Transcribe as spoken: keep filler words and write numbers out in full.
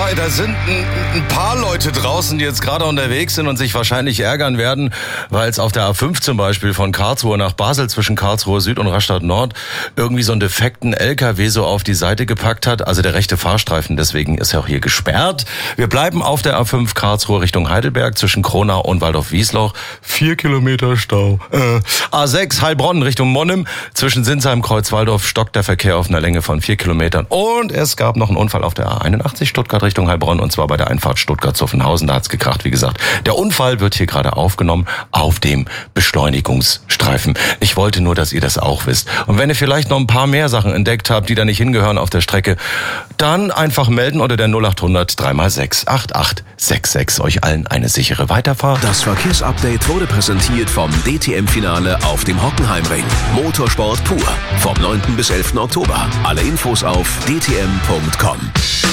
Wobei, da sind ein, ein paar Leute draußen, die jetzt gerade unterwegs sind und sich wahrscheinlich ärgern werden, weil es auf der A fünf zum Beispiel von Karlsruhe nach Basel zwischen Karlsruhe Süd und Rastatt Nord irgendwie so einen defekten L K W so auf die Seite gepackt hat. Also der rechte Fahrstreifen, deswegen ist er auch hier gesperrt. Wir bleiben auf der A fünf Karlsruhe Richtung Heidelberg zwischen Kronau und Waldorf-Wiesloch. Vier Kilometer Stau. Äh, A sechs Heilbronn Richtung Monnem. Zwischen Sinsheim, Kreuzwaldorf stockt der Verkehr auf einer Länge von vier Kilometern. Und es gab noch einen Unfall auf der A einundachtzig Stuttgart Richtung Heilbronn, und zwar bei der Einfahrt Stuttgart-Zuffenhausen. Da hat's gekracht, wie gesagt. Der Unfall wird hier gerade aufgenommen auf dem Beschleunigungsstreifen. Ich wollte nur, dass ihr das auch wisst. Und wenn ihr vielleicht noch ein paar mehr Sachen entdeckt habt, die da nicht hingehören auf der Strecke, dann einfach melden unter der null acht hundert drei mal sechs acht acht sechs sechs. Euch allen eine sichere Weiterfahrt. Das Verkehrsupdate wurde präsentiert vom D T M-Finale auf dem Hockenheimring. Motorsport pur. Vom neunten bis elften Oktober. Alle Infos auf d t m punkt com.